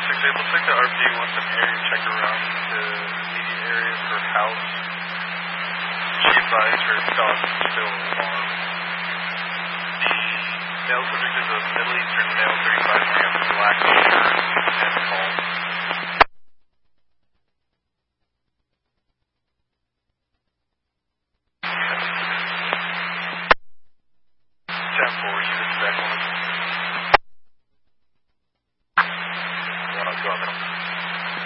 168, looks like the RP wants an area check around the immediate area for house. She advised her dog is still alarmed. The male subject is a Middle Eastern male, 35, wearing a black shirt.